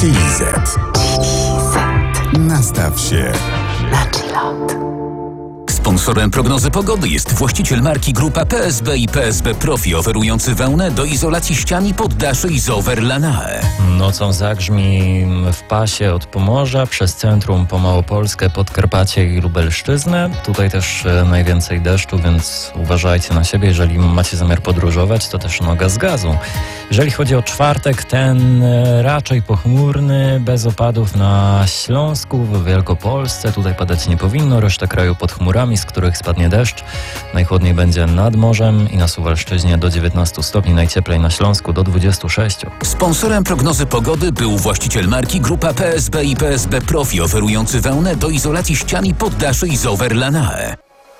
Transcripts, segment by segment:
Chili Z. Nastaw się na chillot. Sponsorem prognozy pogody jest właściciel marki Grupa PSB i PSB Profi, oferujący wełnę do izolacji ścian i poddaszy Isover Lanae. Nocą zagrzmi w pasie od Pomorza przez centrum po Małopolskę, Podkarpacie i Lubelszczyznę. Tutaj też najwięcej deszczu, więc uważajcie na siebie. Jeżeli macie zamiar podróżować, to też noga z gazu. Jeżeli chodzi o czwartek, ten raczej pochmurny, bez opadów na Śląsku, w Wielkopolsce. Tutaj padać nie powinno, reszta kraju pod chmurami, z których spadnie deszcz. Najchłodniej będzie nad morzem i na Suwalszczyźnie do 19 stopni, najcieplej na Śląsku do 26. Sponsorem prognozy pogody był właściciel marki Grupa PSB i PSB Profi, oferujący wełnę do izolacji ścian i poddaszy Isover Lanae.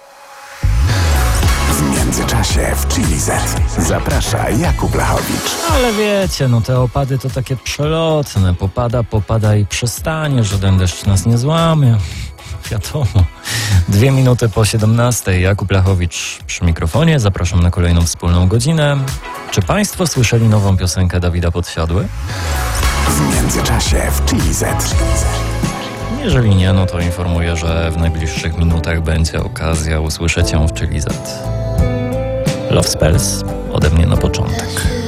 w międzyczasie w Chili Z. Zaprasza Jakub Lachowicz. Ale wiecie, te opady to takie przelotne. Popada i przestanie. Żaden deszcz nas nie złamie. Wiadomo. 2 minuty po 17. Jakub Lachowicz przy mikrofonie. Zapraszam na kolejną wspólną godzinę. Czy Państwo słyszeli nową piosenkę Dawida Podsiadły? W międzyczasie w Chili Z. Jeżeli nie, to informuję, że w najbliższych minutach będzie okazja usłyszeć ją w Chili Z. Love Spells ode mnie na początek.